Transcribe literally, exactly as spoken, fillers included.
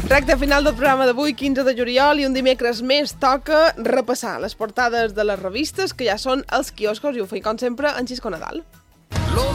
Recte final del programa d'avui, quinze de juliol, i un dimecres més toca repassar les portades de les revistes que ja són als quioscos i ho feim com sempre en Xisco Nadal.